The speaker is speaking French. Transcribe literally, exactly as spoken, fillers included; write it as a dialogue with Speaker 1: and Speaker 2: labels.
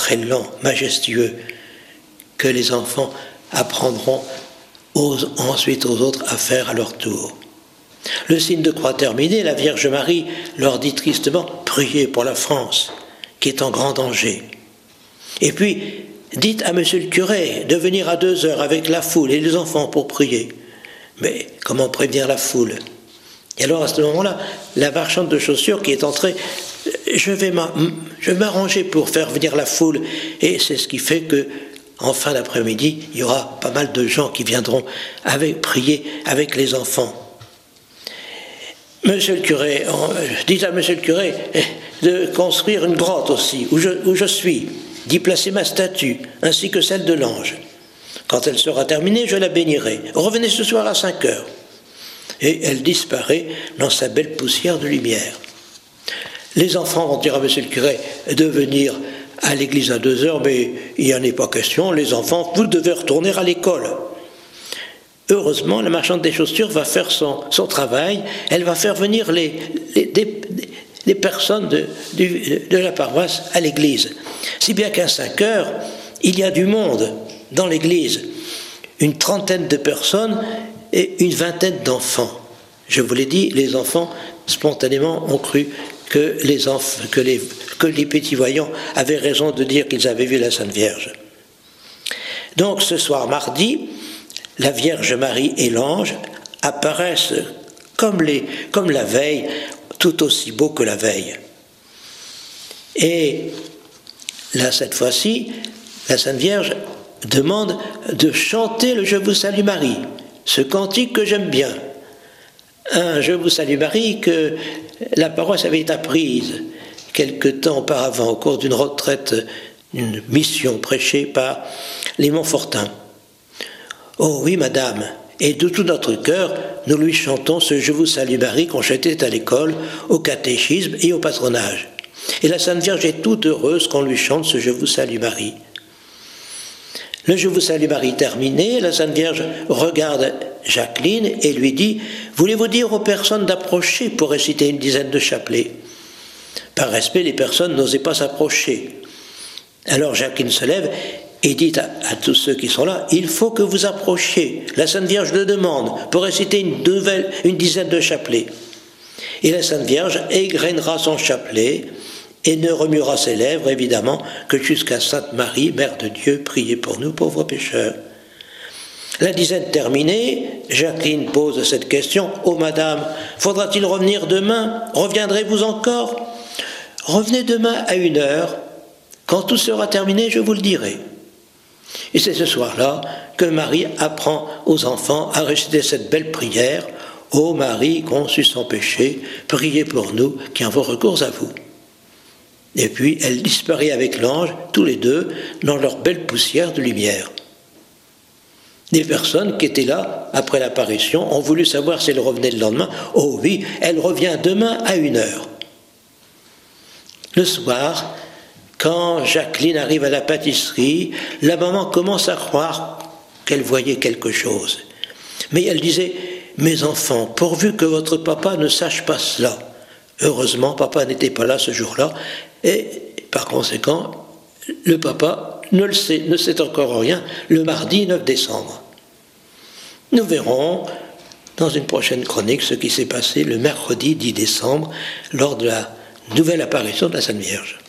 Speaker 1: très lent, majestueux, que les enfants apprendront aux, ensuite aux autres à faire à leur tour. Le signe de croix terminé, la Vierge Marie leur dit tristement « Priez pour la France, qui est en grand danger. » Et puis, dites à monsieur le curé de venir à deux heures avec la foule et les enfants pour prier. Mais comment prévenir la foule? Et alors, à ce moment-là, la marchande de chaussures qui est entrée, je vais m'arranger pour faire venir la foule. Et c'est ce qui fait que, en fin d'après-midi, il y aura pas mal de gens qui viendront avec, prier avec les enfants. Monsieur le curé, dites à monsieur le curé de construire une grotte aussi, où je, où je suis, d'y placer ma statue, ainsi que celle de l'ange. Quand elle sera terminée, je la bénirai. Revenez ce soir à cinq heures. Et elle disparaît dans sa belle poussière de lumière. Les enfants vont dire à monsieur le curé de venir à l'église à deux heures, mais il n'y en est pas question. Les enfants, vous devez retourner à l'école. Heureusement, la marchande des chaussures va faire son, son travail. Elle va faire venir les, les, des, les personnes de, de, de la paroisse à l'église. Si bien qu'à cinq heures, il y a du monde dans l'église. Une trentaine de personnes et une vingtaine d'enfants. Je vous l'ai dit, les enfants, spontanément, ont cru que les, enfants, que les, que les petits voyants avaient raison de dire qu'ils avaient vu la Sainte Vierge. Donc, ce soir mardi, la Vierge Marie et l'ange apparaissent comme, les, comme la veille, tout aussi beaux que la veille. Et là, cette fois-ci, la Sainte Vierge demande de chanter le « Je vous salue Marie », ce cantique que j'aime bien. Un « Je vous salue Marie » que la paroisse avait apprise quelque temps auparavant, au cours d'une retraite, une mission prêchée par les Montfortins. Oh oui, madame, et de tout notre cœur, nous lui chantons ce « Je vous salue Marie » qu'on chantait à l'école, au catéchisme et au patronage. Et la Sainte Vierge est toute heureuse qu'on lui chante ce « Je vous salue Marie ». Le « Je vous salue Marie » terminé, la Sainte Vierge regarde Jacqueline et lui dit « Voulez-vous dire aux personnes d'approcher pour réciter une dizaine de chapelets ?» Par respect, les personnes n'osaient pas s'approcher. Alors Jacqueline se lève et dit à, à tous ceux qui sont là, il faut que vous approchiez. La Sainte Vierge le demande pour réciter une, nouvelle, une dizaine de chapelets. Et la Sainte Vierge égrènera son chapelet et ne remuera ses lèvres, évidemment, que jusqu'à Sainte Marie, Mère de Dieu, priez pour nous, pauvres pécheurs. La dizaine terminée, Jacqueline pose cette question, « Oh madame, faudra-t-il revenir demain? Reviendrez-vous encore? Revenez demain à une heure. Quand tout sera terminé, je vous le dirai. » Et c'est ce soir-là que Marie apprend aux enfants à réciter cette belle prière, « Ô Marie, conçue sans péché, priez pour nous qui avons recours à vous. » Et puis elle disparaît avec l'ange, tous les deux, dans leur belle poussière de lumière. Des personnes qui étaient là, après l'apparition, ont voulu savoir si elle revenait le lendemain. Oh oui, elle revient demain à une heure. Le soir, quand Jacqueline arrive à la pâtisserie, la maman commence à croire qu'elle voyait quelque chose. Mais elle disait, « Mes enfants, pourvu que votre papa ne sache pas cela. » Heureusement, papa n'était pas là ce jour-là, et par conséquent, le papa ne le sait, ne sait encore rien, le mardi neuf décembre. Nous verrons dans une prochaine chronique ce qui s'est passé le mercredi dix décembre, lors de la nouvelle apparition de la Sainte Vierge.